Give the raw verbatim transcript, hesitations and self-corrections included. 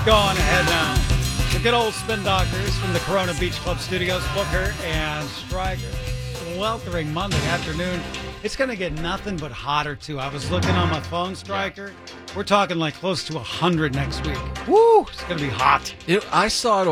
going ahead now. The good old Spin Doctors from the Corona Beach Club Studios, Booker and Stryker. Weltering Monday afternoon. It's going to get nothing but hotter, too. I was looking on my phone, Stryker. We're talking like close to one hundred next week. Woo! It's going to be hot. It, I saw it